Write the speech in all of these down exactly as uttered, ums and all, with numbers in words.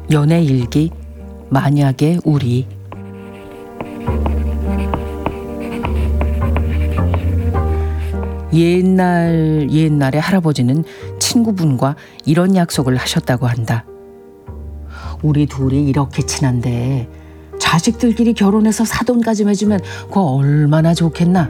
연애 일기 만약의 우리. 옛날 옛날에 할아버지는 친구분과 이런 약속을 하셨다고 한다. 우리 둘이 이렇게 친한데 자식들끼리 결혼해서 사돈까지 맺으면 그거 얼마나 좋겠나.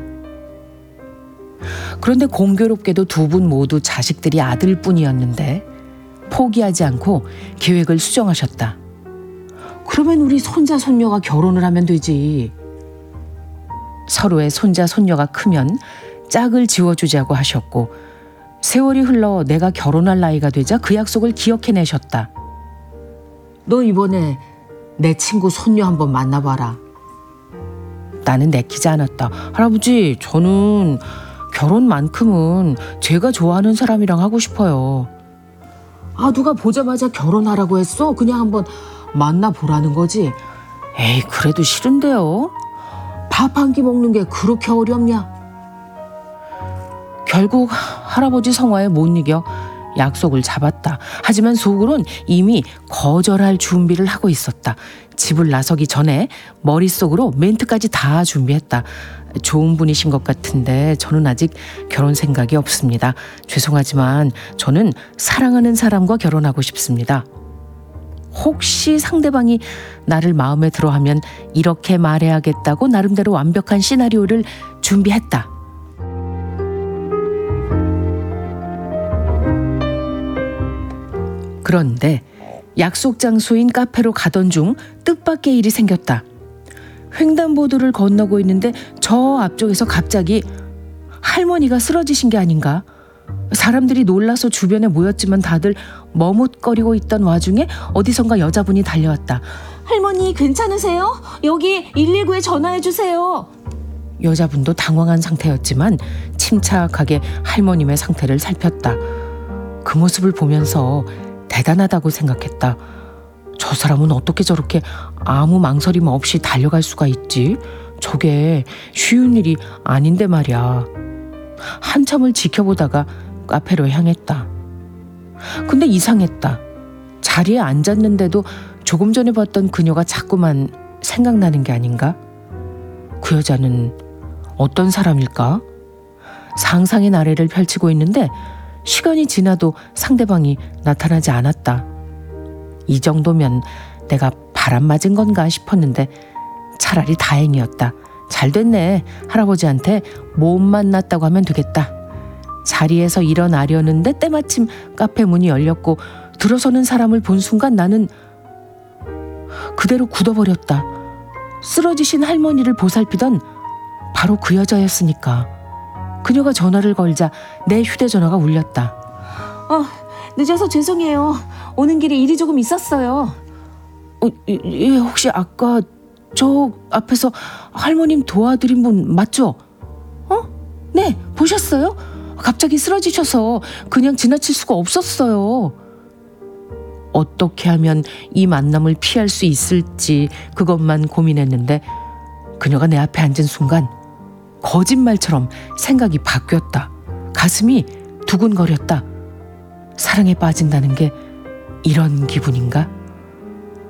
그런데 공교롭게도 두 분 모두 자식들이 아들뿐이었는데 포기하지 않고 계획을 수정하셨다. 그러면 우리 손자 손녀가 결혼을 하면 되지. 서로의 손자 손녀가 크면 짝을 지워주자고 하셨고, 세월이 흘러 내가 결혼할 나이가 되자 그 약속을 기억해내셨다. 너 이번에 내 친구 손녀 한번 만나봐라. 나는 내키지 않았다. 할아버지, 저는 결혼만큼은 제가 좋아하는 사람이랑 하고 싶어요. 아, 누가 보자마자 결혼하라고 했어? 그냥 한번 만나보라는 거지. 에이, 그래도 싫은데요. 밥 한 끼 먹는 게 그렇게 어렵냐? 결국 할아버지 성화에 못 이겨 약속을 잡았다. 하지만 속으론 이미 거절할 준비를 하고 있었다. 집을 나서기 전에 머릿속으로 멘트까지 다 준비했다. 좋은 분이신 것 같은데 저는 아직 결혼 생각이 없습니다. 죄송하지만 저는 사랑하는 사람과 결혼하고 싶습니다. 혹시 상대방이 나를 마음에 들어하면 이렇게 말해야겠다고 나름대로 완벽한 시나리오를 준비했다. 그런데 약속 장소인 카페로 가던 중 뜻밖의 일이 생겼다. 횡단보도를 건너고 있는데 저 앞쪽에서 갑자기 할머니가 쓰러지신 게 아닌가? 사람들이 놀라서 주변에 모였지만 다들 머뭇거리고 있던 와중에 어디선가 여자분이 달려왔다. 할머니 괜찮으세요? 여기 일일구에 전화해 주세요. 여자분도 당황한 상태였지만 침착하게 할머님의 상태를 살폈다. 그 모습을 보면서 대단하다고 생각했다. 저 사람은 어떻게 저렇게 아무 망설임 없이 달려갈 수가 있지? 저게 쉬운 일이 아닌데 말이야. 한참을 지켜보다가 카페로 향했다. 근데 이상했다. 자리에 앉았는데도 조금 전에 봤던 그녀가 자꾸만 생각나는 게 아닌가? 그 여자는 어떤 사람일까? 상상의 나래를 펼치고 있는데 시간이 지나도 상대방이 나타나지 않았다. 이 정도면 내가 바람 맞은 건가 싶었는데 차라리 다행이었다. 잘 됐네. 할아버지한테 못 만났다고 하면 되겠다. 자리에서 일어나려는데 때마침 카페 문이 열렸고 들어서는 사람을 본 순간 나는 그대로 굳어버렸다. 쓰러지신 할머니를 보살피던 바로 그 여자였으니까. 그녀가 전화를 걸자 내 휴대전화가 울렸다. 어, 늦어서 죄송해요. 오는 길에 일이 조금 있었어요. 어, 예, 혹시 아까 저 앞에서 할머님 도와드린 분 맞죠? 어? 네, 보셨어요? 갑자기 쓰러지셔서 그냥 지나칠 수가 없었어요. 어떻게 하면 이 만남을 피할 수 있을지 그것만 고민했는데 그녀가 내 앞에 앉은 순간 거짓말처럼 생각이 바뀌었다. 가슴이 두근거렸다. 사랑에 빠진다는 게 이런 기분인가?